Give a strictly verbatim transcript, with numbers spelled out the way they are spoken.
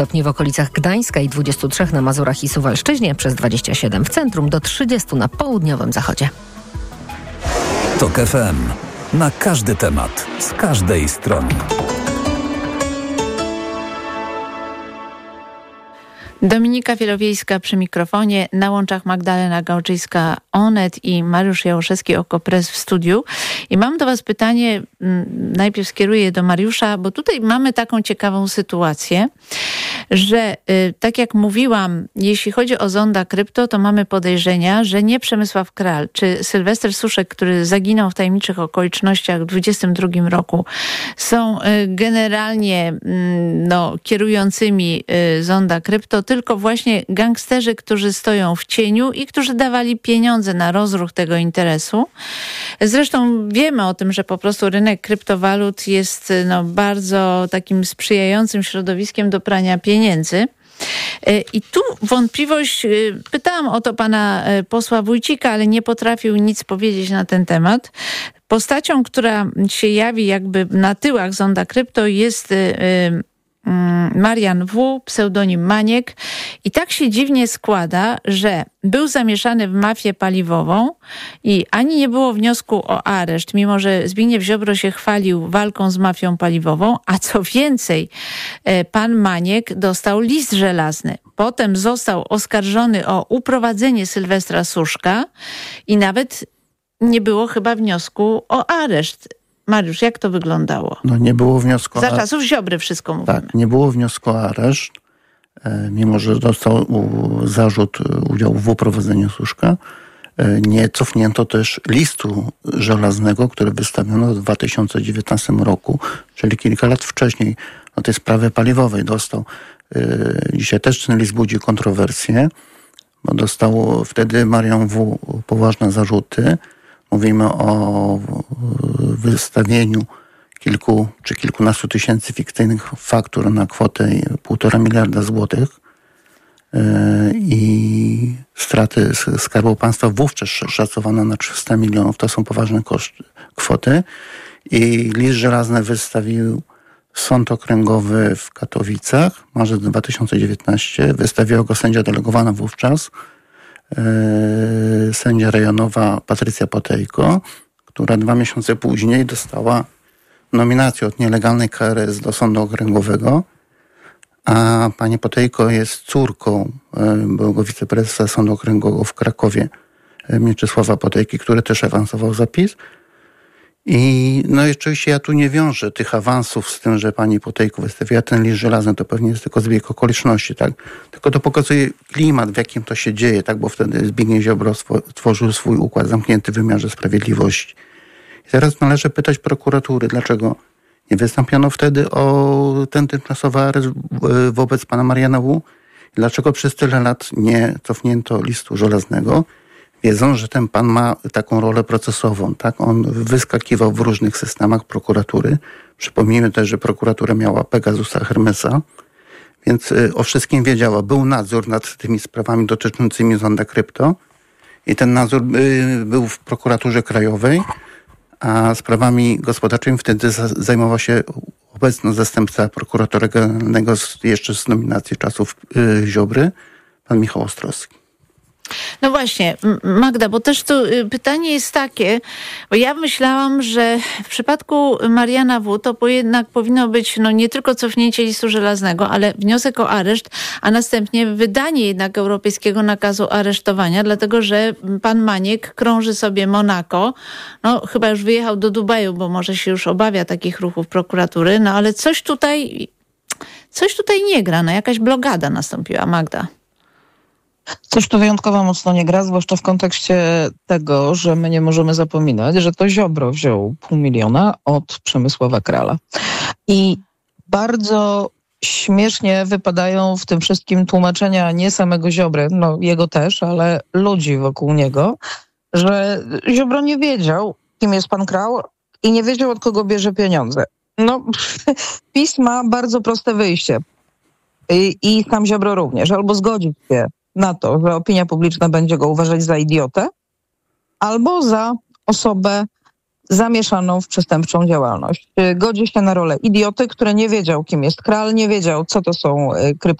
Stopni w okolicach Gdańska i dwadzieścia trzy na Mazurach i Suwalszczyźnie, przez dwadzieścia siedem w centrum, do trzydziestu na południowym zachodzie. TOK F M. Na każdy temat, z każdej strony. Dominika Wielowiejska przy mikrofonie, na łączach Magdalena Gałczyńska-Onet i Mariusz Jałoszewski, Okopres w studiu. I mam do was pytanie, najpierw skieruję do Mariusza, bo tutaj mamy taką ciekawą sytuację, że y, tak jak mówiłam, jeśli chodzi o zonda krypto, to mamy podejrzenia, że nie Przemysław Kral, czy Sylwester Suszek, który zaginął w tajemniczych okolicznościach w dwudziestym drugim roku, są y, generalnie y, no, kierującymi y, zonda krypto, tylko właśnie gangsterzy, którzy stoją w cieniu i którzy dawali pieniądze na rozruch tego interesu. Zresztą wiemy o tym, że po prostu rynek kryptowalut jest no, bardzo takim sprzyjającym środowiskiem do prania pieniędzy. I tu wątpliwość, pytałam o to pana posła Wójcika, ale nie potrafił nic powiedzieć na ten temat. Postacią, która się jawi jakby na tyłach zonda krypto, jest Marian W., pseudonim Maniek. I tak się dziwnie składa, że był zamieszany w mafię paliwową i ani nie było wniosku o areszt, mimo że Zbigniew Ziobro się chwalił walką z mafią paliwową, a co więcej, pan Maniek dostał list żelazny. Potem został oskarżony o uprowadzenie Sylwestra Suszka i nawet nie było chyba wniosku o areszt. Mariusz, jak to wyglądało? No nie było wniosku o Za czasów Ziobry wszystko mówimy. Tak, nie było wniosku o areszt, e, mimo że dostał u, zarzut udziału w uprowadzeniu Suszka. E, nie cofnięto też listu żelaznego, który wystawiono w dwa tysiące dziewiętnastym roku, czyli kilka lat wcześniej, o tej sprawie paliwowej dostał. E, dzisiaj też ten list budzi kontrowersje, bo dostał wtedy Marian W. poważne zarzuty. Mówimy o wystawieniu kilku czy kilkunastu tysięcy fikcyjnych faktur na kwotę półtora miliarda złotych i straty Skarbu Państwa wówczas szacowano na trzysta milionów. To są poważne koszty, kwoty. I list żelazny wystawił Sąd Okręgowy w Katowicach, marzec dwa tysiące dziewiętnasty. Wystawiła go sędzia delegowana wówczas, sędzia rejonowa Patrycja Potejko, która dwa miesiące później dostała nominację od nielegalnej K R S do Sądu Okręgowego, a pani Potejko jest córką byłego wiceprezesa Sądu Okręgowego w Krakowie, Mieczysława Potejki, który też awansował za PiS. I no i oczywiście ja tu nie wiążę tych awansów z tym, że pani Potejko wystawiła ten list żelazny, to pewnie jest tylko zbieg okoliczności, tak? Tylko to pokazuje klimat, w jakim to się dzieje, tak? Bo wtedy Zbigniew Ziobro tworzył swój układ zamknięty w wymiarze sprawiedliwości. I teraz należy pytać prokuratury, dlaczego nie wystąpiono wtedy o ten tymczasowy areszt wobec pana Mariana W. Dlaczego przez tyle lat nie cofnięto listu żelaznego? Wiedzą, że ten pan ma taką rolę procesową, tak? On wyskakiwał w różnych systemach prokuratury. Przypomnijmy też, że prokuratura miała Pegasusa, Hermesa, więc o wszystkim wiedziała. Był nadzór nad tymi sprawami dotyczącymi zonda krypto i ten nadzór był w prokuraturze krajowej, a sprawami gospodarczymi wtedy zajmował się obecny zastępca prokuratora generalnego jeszcze z nominacji czasów Ziobry, pan Michał Ostrowski. No właśnie, Magda, bo też tu pytanie jest takie, bo ja myślałam, że w przypadku Mariana W. to jednak powinno być no nie tylko cofnięcie listu żelaznego, ale wniosek o areszt, a następnie wydanie jednak europejskiego nakazu aresztowania, dlatego że pan Maniek krąży sobie Monako, no chyba już wyjechał do Dubaju, bo może się już obawia takich ruchów prokuratury, no ale coś tutaj, coś tutaj nie gra, no jakaś blokada nastąpiła, Magda. Coś tu wyjątkowo mocno nie gra, zwłaszcza w kontekście tego, że my nie możemy zapominać, że to Ziobro wziął pół miliona od Przemysława Krala. I bardzo śmiesznie wypadają w tym wszystkim tłumaczenia nie samego Ziobry, no jego też, ale ludzi wokół niego, że Ziobro nie wiedział, kim jest pan Kral i nie wiedział, od kogo bierze pieniądze. No, PiS ma bardzo proste wyjście. I, i sam Ziobro również. Albo zgodzić się na to, że opinia publiczna będzie go uważać za idiotę, albo za osobę zamieszaną w przestępczą działalność. Godzi się na rolę idioty, który nie wiedział, kim jest Kral, nie wiedział, co to są kryptowaluty,